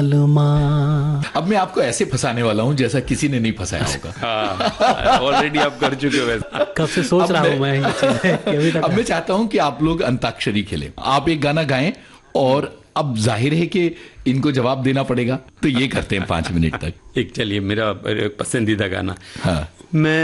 अब मैं आपको ऐसे फंसाने वाला हूँ जैसा किसी ने नहीं फंसाया होगा। ऑलरेडी आप कर चुके हो वैसे। कब से सोच रहा हूँ मैं ये चीज़ें, अभी तक। अब मैं चाहता हूँ कि आप लोग अंताक्षरी खेलें। आप एक गाना गाएं और अब जाहिर है कि इनको जवाब देना पड़ेगा, तो ये करते हैं 5 मिनट तक। एक चलिए मेरा पसंदीदा गाना। हाँ। मैं